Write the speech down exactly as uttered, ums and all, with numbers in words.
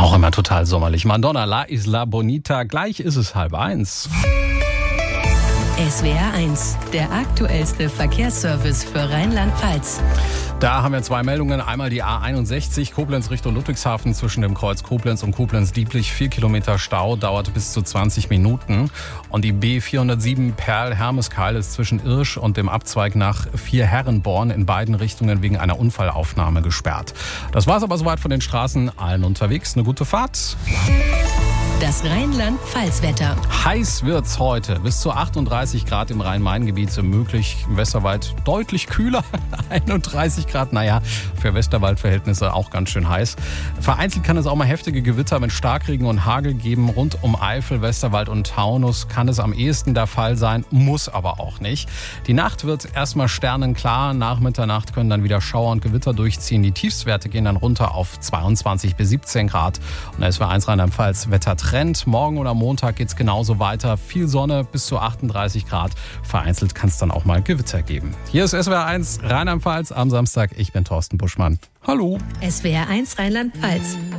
Auch immer total sommerlich. Madonna, La Isla Bonita. Gleich ist es halb eins. S W R eins, der aktuellste Verkehrsservice für Rheinland-Pfalz. Da haben wir zwei Meldungen. Einmal die A einundsechzig, Koblenz Richtung Ludwigshafen zwischen dem Kreuz Koblenz und Koblenz-Dieblich. Vier Kilometer Stau, dauert bis zu zwanzig Minuten. Und die B vierhundertsieben Perl-Hermeskeil ist zwischen Irsch und dem Abzweig nach Vierherrenborn in beiden Richtungen wegen einer Unfallaufnahme gesperrt. Das war's aber soweit von den Straßen. Allen unterwegs eine gute Fahrt. Das Rheinland-Pfalz-Wetter. Heiß wird's heute. Bis zu achtunddreißig Grad im Rhein-Main-Gebiet, möglich im Westerwald deutlich kühler. einunddreißig Grad, naja, für Westerwald-Verhältnisse auch ganz schön heiß. Vereinzelt kann es auch mal heftige Gewitter mit Starkregen und Hagel geben. Rund um Eifel, Westerwald und Taunus kann es am ehesten der Fall sein, muss aber auch nicht. Die Nacht wird erstmal sternenklar. Nach Mitternacht können dann wieder Schauer und Gewitter durchziehen. Die Tiefstwerte gehen dann runter auf zweiundzwanzig bis siebzehn Grad. Und S W R eins Rheinland-Pfalz Wetter Trend. Morgen oder Montag geht es genauso weiter. Viel Sonne bis zu achtunddreißig Grad. Vereinzelt kann es dann auch mal Gewitter geben. Hier ist S W R eins Rheinland-Pfalz am Samstag. Ich bin Thorsten Buschmann. Hallo. S W R eins Rheinland-Pfalz.